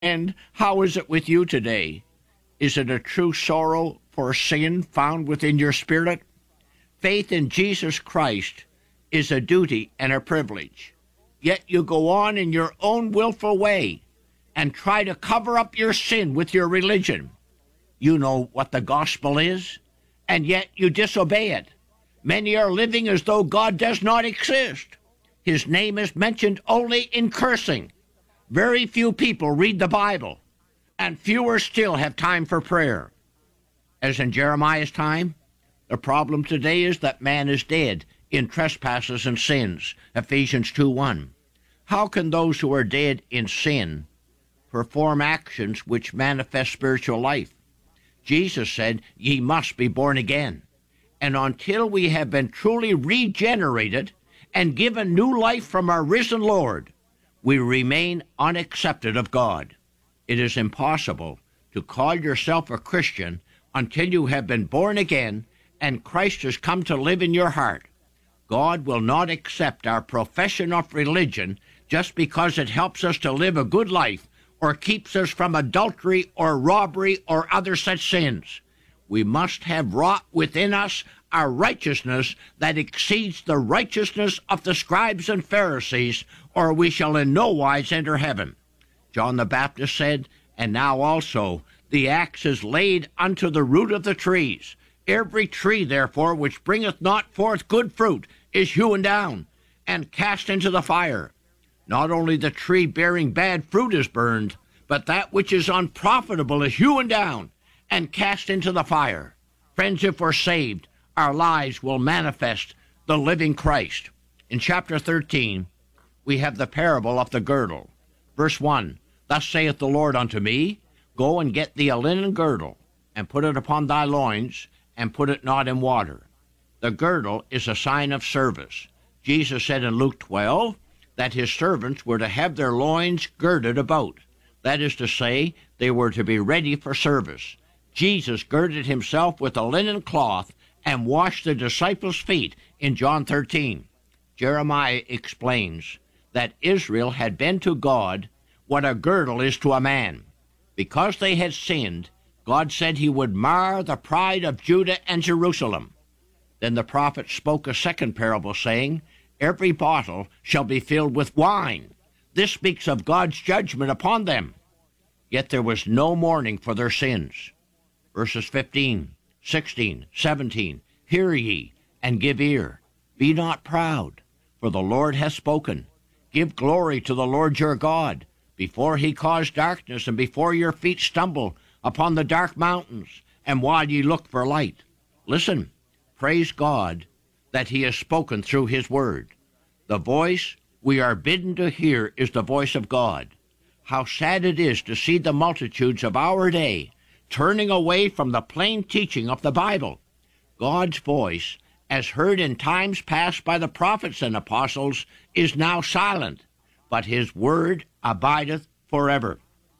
And how is it with you today? Is it a true sorrow for sin found within your spirit? Faith in Jesus Christ is a duty and a privilege. Yet you go on in your own willful way and try to cover up your sin with your religion. You know what the gospel is, and yet you disobey it. Many are living as though God does not exist. His name is mentioned only in cursing. Very few people read the Bible, and fewer still have time for prayer. As in Jeremiah's time, the problem today is that man is dead in trespasses and sins, Ephesians 2:1. How can those who are dead in sin perform actions which manifest spiritual life? Jesus said, "Ye must be born again." And until we have been truly regenerated and given new life from our risen Lord, we remain unaccepted of God. It is impossible to call yourself a Christian until you have been born again and Christ has come to live in your heart. God will not accept our profession of religion just because it helps us to live a good life or keeps us from adultery or robbery or other such sins. We must have wrought within us a righteousness that exceeds the righteousness of the scribes and Pharisees, or we shall in no wise enter heaven. John the Baptist said, "And now also the axe is laid unto the root of the trees. Every tree, therefore, which bringeth not forth good fruit is hewn down and cast into the fire." Not only the tree bearing bad fruit is burned, but that which is unprofitable is hewn down and cast into the fire. Friends, if we're saved, our lives will manifest the living Christ. In chapter 13, we have the parable of the girdle. Verse 1, "Thus saith the Lord unto me, Go and get thee a linen girdle, and put it upon thy loins, and put it not in water." The girdle is a sign of service. Jesus said in Luke 12 that his servants were to have their loins girded about. That is to say, they were to be ready for service. Jesus girded himself with a linen cloth and washed the disciples' feet in John 13. Jeremiah explains that Israel had been to God what a girdle is to a man. Because they had sinned, God said he would mar the pride of Judah and Jerusalem. Then the prophet spoke a second parable, saying, "Every bottle shall be filled with wine." This speaks of God's judgment upon them. Yet there was no mourning for their sins. Verses 15, 16, 17, "Hear ye, and give ear. Be not proud, for the Lord hath spoken. Give glory to the Lord your God, before he cause darkness, and before your feet stumble upon the dark mountains, and while ye look for light." Listen, praise God that he has spoken through his word. The voice we are bidden to hear is the voice of God. How sad it is to see the multitudes of our day turning away from the plain teaching of the Bible. God's voice, as heard in times past by the prophets and apostles, is now silent, but his word abideth forever.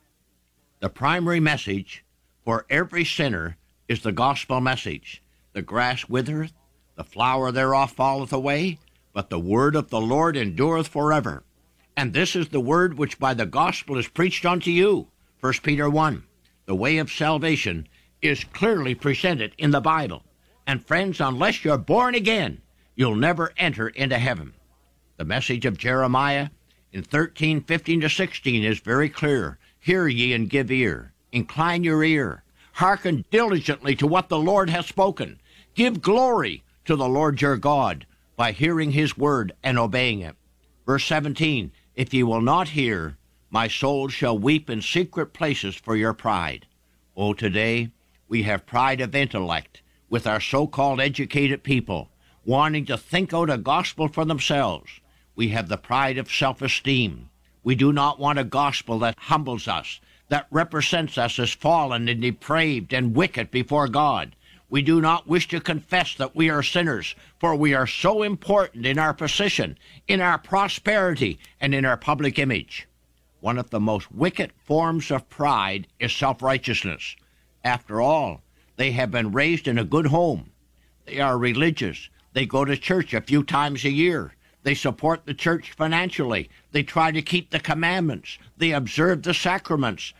The primary message for every sinner is the gospel message. The grass withereth, the flower thereof falleth away, but the word of the Lord endureth forever. And this is the word which by the gospel is preached unto you. 1 Peter 1. The way of salvation is clearly presented in the Bible. And friends, unless you're born again, you'll never enter into heaven. The message of Jeremiah in 13:15-16 is very clear. "Hear ye and give ear. Incline your ear. Hearken diligently to what the Lord hath spoken. Give glory to the Lord your God by hearing his word and obeying it." Verse 17, "If ye will not hear, my soul shall weep in secret places for your pride." Oh, today we have pride of intellect with our so-called educated people, wanting to think out a gospel for themselves. We have the pride of self-esteem. We do not want a gospel that humbles us, that represents us as fallen and depraved and wicked before God. We do not wish to confess that we are sinners, for we are so important in our position, in our prosperity, and in our public image. One of the most wicked forms of pride is self-righteousness. After all, they have been raised in a good home. They are religious. They go to church a few times a year. They support the church financially. They try to keep the commandments. They observe the sacraments.